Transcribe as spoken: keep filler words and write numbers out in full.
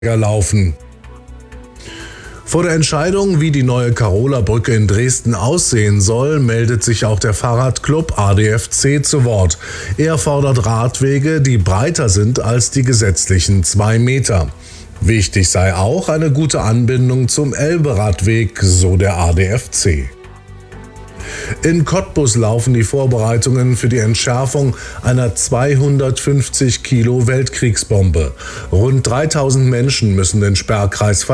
laufen. Vor der Entscheidung, wie die neue Karola-Brücke in Dresden aussehen soll, meldet sich auch der Fahrradclub A D F C zu Wort. Er fordert Radwege, die breiter sind als die gesetzlichen zwei Meter. Wichtig sei auch eine gute Anbindung zum Elbe-Radweg, so der A D F C. In Cottbus laufen die Vorbereitungen für die Entschärfung einer zweihundertfünfzig Kilo Weltkriegsbombe. Rund dreitausend Menschen müssen den Sperrkreis verlassen.